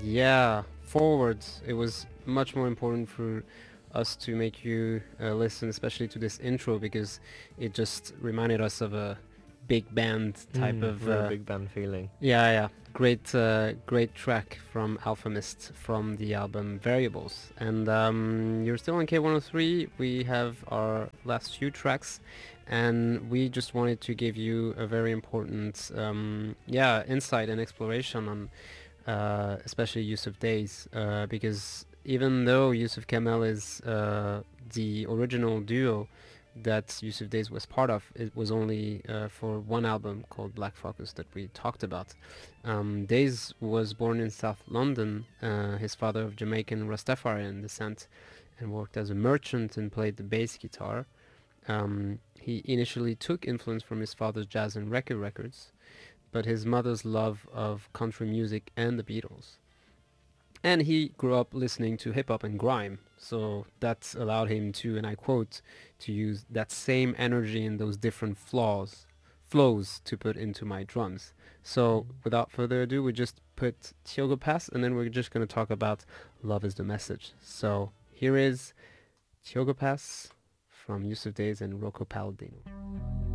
Yeah, forwards. It was much more important for us to make you listen, especially to this intro, because it just reminded us of a big band type of. Real big band feeling. Yeah. Great track from Alchemist from the album Variables. And you're still on K103. We have our last few tracks, and we just wanted to give you a very important, insight and exploration on especially Yusuf Days, because even though Yusuf Kamel is the original duo that Yusuf Days was part of, it was only for one album called Black Focus that we talked about. Days was born in South London, his father of Jamaican Rastafarian descent, and worked as a merchant and played the bass guitar. He initially took influence from his father's jazz and reggae records, but his mother's love of country music and the Beatles. And he grew up listening to hip hop and grime, so that allowed him to, and I quote, to use that same energy and those different flows to put into my drums. So without further ado, we just put Tioga Pass, and then we're just going to talk about Love is the Message. So here is Tioga Pass from Yusuf Days and Rocco Palladino.